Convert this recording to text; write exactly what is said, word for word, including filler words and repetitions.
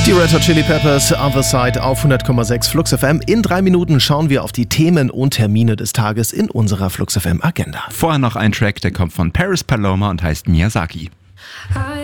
Die Red Hot Chili Peppers, Other Side auf hundert Komma sechs Flux F M. In drei Minuten schauen wir auf die Themen und Termine des Tages in unserer Flux F M Agenda. Vorher noch ein Track, der kommt von Paris Paloma und heißt Miyazaki.